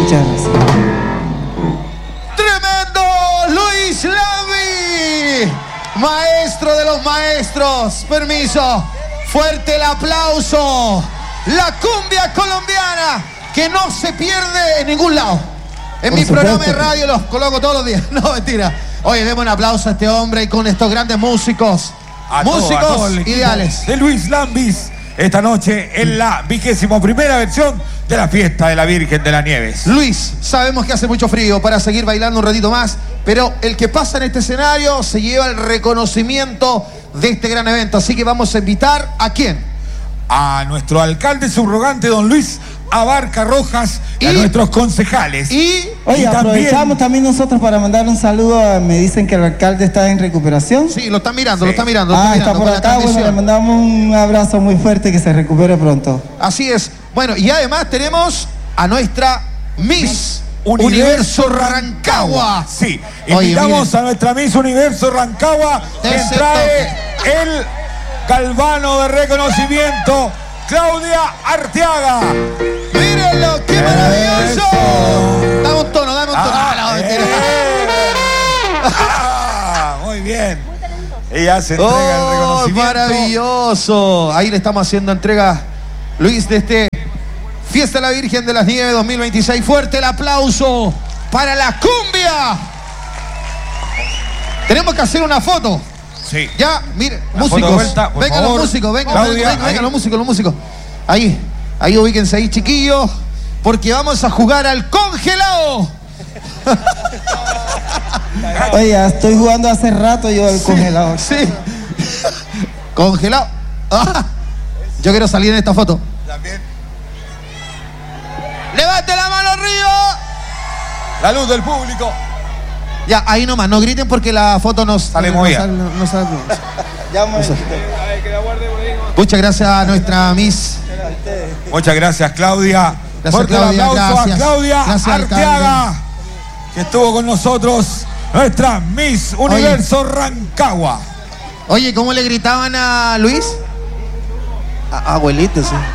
Muchas gracias. ¡Tremendo! Luis Lambi, maestro de los maestros. Permiso. Fuerte el aplauso. La cumbia colombiana que no se pierde en ningún lado. En mi programa de radio los coloco todos los días. No, mentira. Oye, demos un aplauso a este hombre y con estos grandes músicos. Músicos ideales. De Luis Lambis, esta noche en la 21ª versión de la fiesta de la Virgen de las Nieves. Luis, sabemos que hace mucho frío para seguir bailando un ratito más, pero el que pasa en este escenario se lleva el reconocimiento de este gran evento. Así que vamos a invitar ¿a quién? A nuestro alcalde subrogante, don Luis Abarca Rojas, y a nuestros concejales. Oye, aprovechamos también nosotros para mandar un saludo. Me dicen que el alcalde está en recuperación. Sí, lo están mirando, lo está mirando. Está por acá. Bueno, le mandamos un abrazo muy fuerte, que se recupere pronto. Así es. Bueno, y además tenemos a nuestra Miss Universo Rancagua. Sí, invitamos a nuestra Miss Universo Rancagua, que trae el galvano de reconocimiento, Claudia Arteaga. ¡Mírenlo! ¡Qué maravilloso! Dame un tono, dame un tono. Muy bien. Ella se entrega el reconocimiento. ¡Maravilloso! Ahí le estamos haciendo entrega, Luis, de este Fiesta de la Virgen de las Nieves 2026. Fuerte el aplauso para la cumbia. Tenemos que hacer una foto. Sí. Ya, mire, la músicos. Vuelta, vengan favor. los músicos, vengan los músicos. Ahí ubíquense ahí, chiquillos, porque vamos a jugar al congelado. Oye, ya estoy jugando hace rato yo al congelado. Sí. Congelado. Yo quiero salir en esta foto. También. ¡Levante la mano arriba! La luz del público. Ya, ahí nomás, no griten porque la foto nos sale movida. No sale. Muchas gracias a nuestra Miss. Muchas gracias, Claudia. Gracias, Claudia. Aplauso a Claudia Arteaga, que estuvo con nosotros, nuestra Miss Universo Rancagua. Oye, ¿cómo le gritaban a Luis? Abuelito, sí.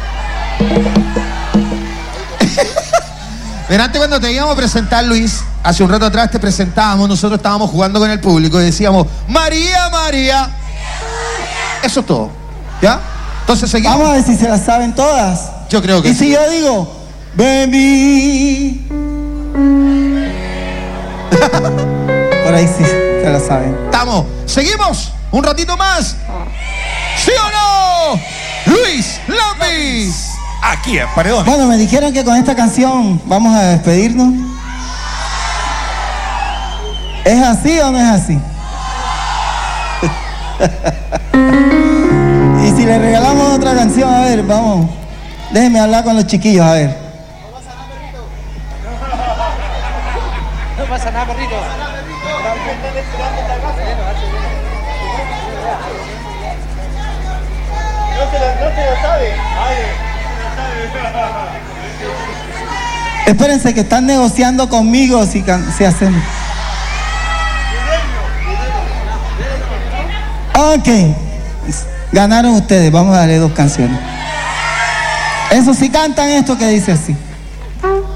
Delante, cuando te íbamos a presentar, Luis, hace un rato atrás te presentábamos, nosotros estábamos jugando con el público y decíamos, María, María. Eso es todo. ¿Ya? Entonces seguimos. Vamos a ver si se las saben todas. Yo creo que sí. Y si yo digo, baby. Por ahí sí se las saben. Estamos. Seguimos un ratito más. ¿Sí o no? Luis Lambis. Aquí en Paredón. Bueno, me dijeron que con esta canción vamos a despedirnos. ¿Es así o no es así? Y si le regalamos otra canción, a ver, vamos. Déjenme hablar con los chiquillos, a ver. No pasa nada, perrito. No te lo sabe. Espérense que están negociando conmigo si hacen. Ok. Ganaron ustedes, vamos a darle 2 canciones. Eso sí cantan esto que dice así.